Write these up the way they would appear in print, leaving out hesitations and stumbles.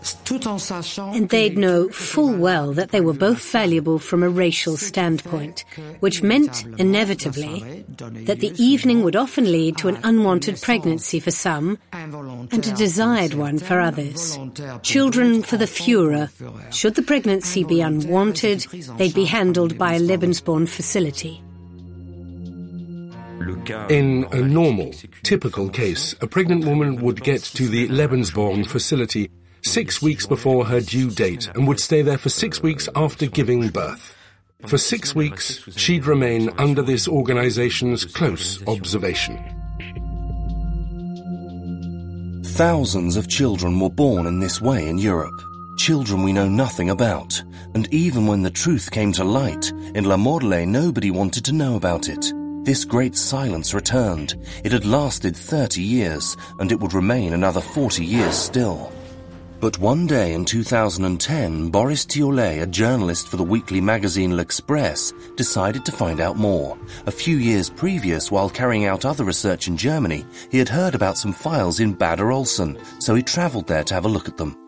And they'd know full well that they were both valuable from a racial standpoint, which meant, inevitably, that the evening would often lead to an unwanted pregnancy for some and a desired one for others. Children for the Führer. Should the pregnancy be unwanted, they'd be handled by a Lebensborn facility. In a normal, typical case, a pregnant woman would get to the Lebensborn facility 6 weeks before her due date and would stay there for 6 weeks after giving birth. For 6 weeks, she'd remain under this organization's close observation. Thousands of children were born in this way in Europe. Children we know nothing about. And even when the truth came to light, in La Morlaix nobody wanted to know about it. This great silence returned. It had lasted 30 years, and it would remain another 40 years still. But one day in 2010, Boris Thiollet, a journalist for the weekly magazine L'Express, decided to find out more. A few years previous, while carrying out other research in Germany, he had heard about some files in Bad Arolsen, so he travelled there to have a look at them.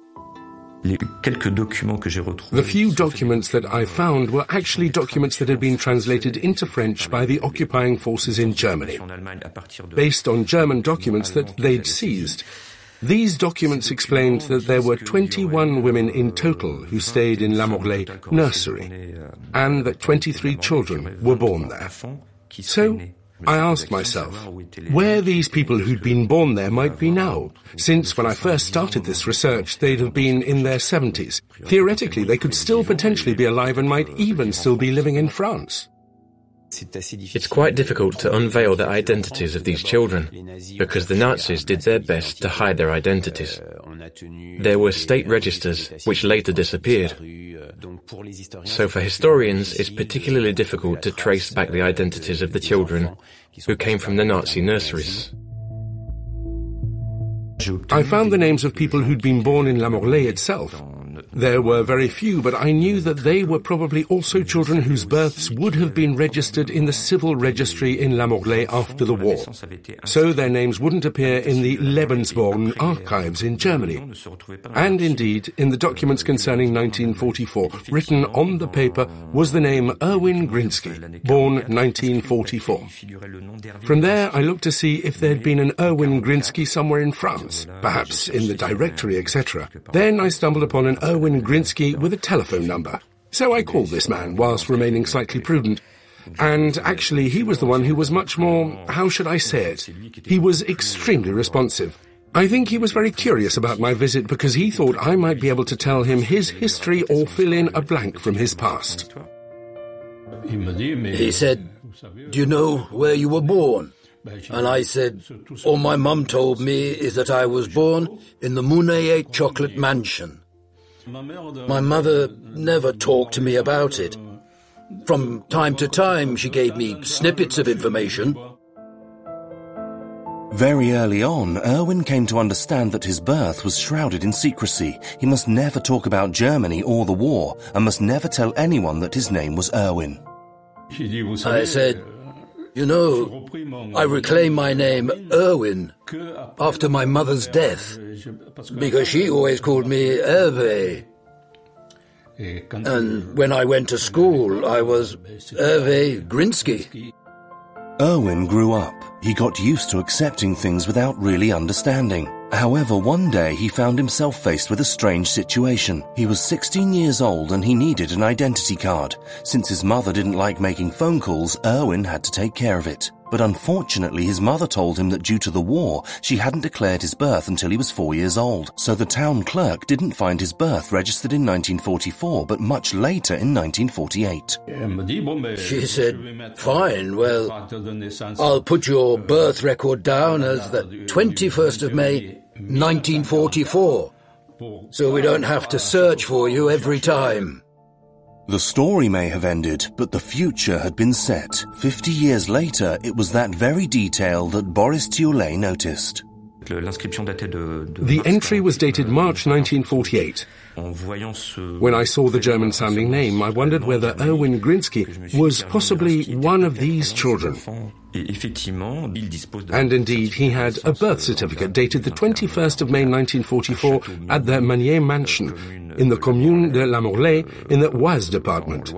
The few documents that I found were actually documents that had been translated into French by the occupying forces in Germany, based on German documents that they'd seized. These documents explained that there were 21 women in total who stayed in La Morlaix nursery, and that 23 children were born there. So I asked myself where these people who'd been born there might be now, since when I first started this research they'd have been in their 70s. Theoretically, they could still potentially be alive and might even still be living in France. It's quite difficult to unveil the identities of these children, because the Nazis did their best to hide their identities. There were state registers which later disappeared. So for historians, it's particularly difficult to trace back the identities of the children who came from the Nazi nurseries. I found the names of people who'd been born in La Morlaix itself. There were very few, but I knew that they were probably also children whose births would have been registered in the civil registry in La Morlaix after the war. So their names wouldn't appear in the Lebensborn archives in Germany. And indeed, in the documents concerning 1944, written on the paper was the name Erwin Grinsky, born 1944. From there, I looked to see if there had been an Erwin Grinsky somewhere in France, perhaps in the directory, etc. Then I stumbled upon an Erwin Grinsky with a telephone number. So I called this man, whilst remaining slightly prudent. And actually, he was the one who was much more, how should I say it? He was extremely responsive. I think he was very curious about my visit because he thought I might be able to tell him his history or fill in a blank from his past. He said, "Do you know where you were born?" And I said, "All my mum told me is that I was born in the Mounier Chocolate Mansion." My mother never talked to me about it. From time to time, she gave me snippets of information. Very early on, Erwin came to understand that his birth was shrouded in secrecy. He must never talk about Germany or the war, and must never tell anyone that his name was Erwin. I said, "You know, I reclaim my name Erwin after my mother's death, because she always called me Hervé. And when I went to school, I was Hervé Grinsky." Erwin grew up. He got used to accepting things without really understanding. However, one day he found himself faced with a strange situation. He was 16 years old and he needed an identity card. Since his mother didn't like making phone calls, Erwin had to take care of it. But unfortunately, his mother told him that due to the war, she hadn't declared his birth until he was 4 years old. So the town clerk didn't find his birth registered in 1944, but much later in 1948. She said, "Fine, well, I'll put your birth record down as the 21st of May, 1944, so we don't have to search for you every time." The story may have ended, but the future had been set. 50 years later, it was that very detail that Boris Thiollet noticed. The entry was dated March 1948. When I saw the German-sounding name, I wondered whether Erwin Grinsky was possibly one of these children. And indeed, he had a birth certificate dated the 21st of May 1944 at the Manier Mansion in the Commune de La Morlaix in the Oise department.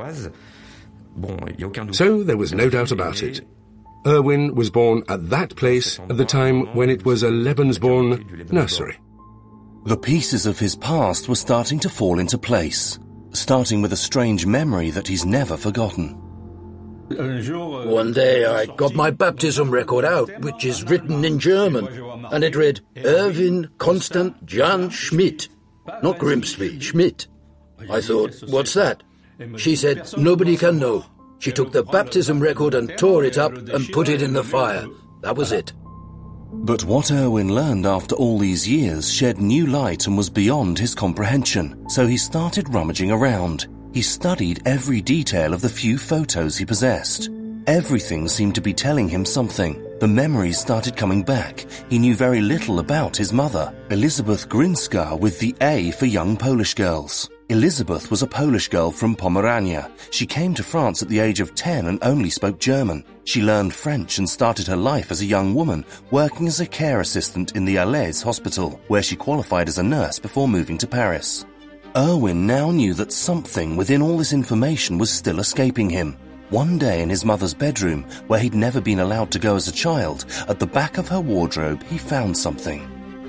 So there was no doubt about it. Erwin was born at that place at the time when it was a Lebensborn nursery. The pieces of his past were starting to fall into place, starting with a strange memory that he's never forgotten. One day I got my baptism record out, which is written in German, and it read, Erwin Constant Jan Schmidt. Not Grimsby, Schmidt. I thought, what's that? She said, nobody can know. She took the baptism record and tore it up and put it in the fire. That was it. But what Erwin learned after all these years shed new light and was beyond his comprehension, so he started rummaging around. He studied every detail of the few photos he possessed. Everything seemed to be telling him something. The memories started coming back. He knew very little about his mother, Elizabeth Grinska, with the A for young Polish girls. Elizabeth was a Polish girl from Pomerania. She came to France at the age of 10 and only spoke German. She learned French and started her life as a young woman, working as a care assistant in the Alais hospital, where she qualified as a nurse before moving to Paris. Erwin now knew that something within all this information was still escaping him. One day in his mother's bedroom, where he'd never been allowed to go as a child, at the back of her wardrobe, he found something.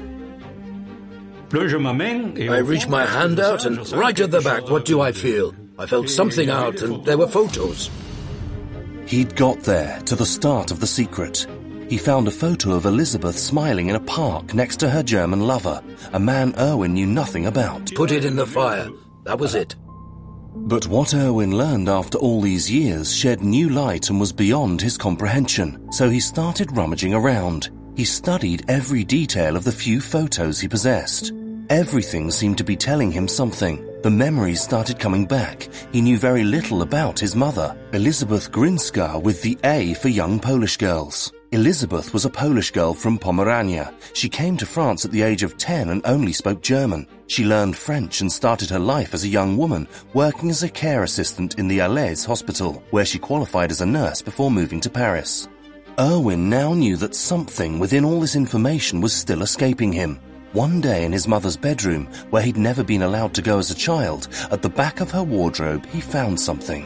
I reached my hand out, and right at the back, what do I feel? I felt something out, and there were photos. He'd got there, to the start of the secret. He found a photo of Elizabeth smiling in a park next to her German lover, a man Erwin knew nothing about. Put it in the fire. That was it. But what Erwin learned after all these years shed new light and was beyond his comprehension, so he started rummaging around. He studied every detail of the few photos he possessed. Everything seemed to be telling him something. The memories started coming back. He knew very little about his mother, Elizabeth Grinska, with the A for young Polish girls. Elizabeth was a Polish girl from Pomerania. She came to France at the age of 10 and only spoke German. She learned French and started her life as a young woman, working as a care assistant in the Alais hospital, where she qualified as a nurse before moving to Paris. Erwin now knew that something within all this information was still escaping him. One day in his mother's bedroom, where he'd never been allowed to go as a child, at the back of her wardrobe, he found something.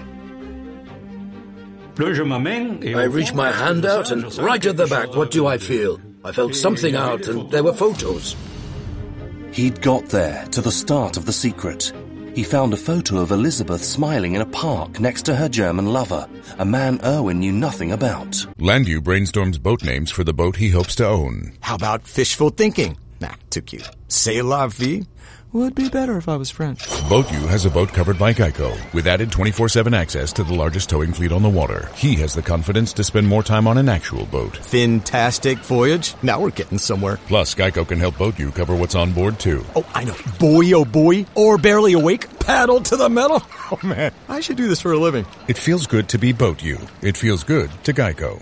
I reached my hand out, and right at the back, what do I feel? I felt something out, and there were photos. He'd got there, to the start of the secret. He found a photo of Elizabeth smiling in a park next to her German lover, a man Erwin knew nothing about. Landu brainstorms boat names for the boat he hopes to own. How about fishful thinking? Nah, too cute. C'est la vie? Would be better if I was French. BoatU has a boat covered by Geico, with added 24/7 access to the largest towing fleet on the water. He has the confidence to spend more time on an actual boat. Fantastic voyage. Now we're getting somewhere. Plus, Geico can help BoatU cover what's on board, too. Oh, I know. Boy, oh boy. Or barely awake. Paddle to the metal. Oh, man. I should do this for a living. It feels good to be BoatU. It feels good to Geico.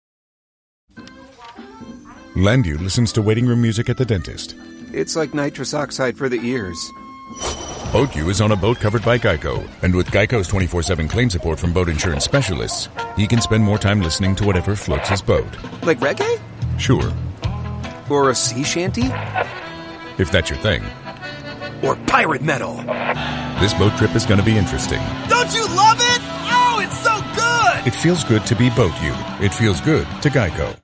Landu listens to waiting room music at the dentist. It's like nitrous oxide for the ears. BoatU is on a boat covered by Geico, and with Geico's 24/7 claim support from boat insurance specialists, he can spend more time listening to whatever floats his boat. Like reggae? Sure. Or a sea shanty? If that's your thing. Or pirate metal? This boat trip is going to be interesting. Don't you love it? Oh, it's so good! It feels good to be BoatU. It feels good to Geico.